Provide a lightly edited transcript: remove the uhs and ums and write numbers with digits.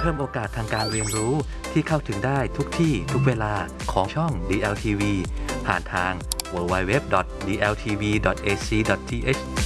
เพิ่มโอกาสทางการเรียนรู้ที่เข้าถึงได้ทุกที่ทุกเวลาของช่อง DLTV ผ่านทาง www.dltv.ac.th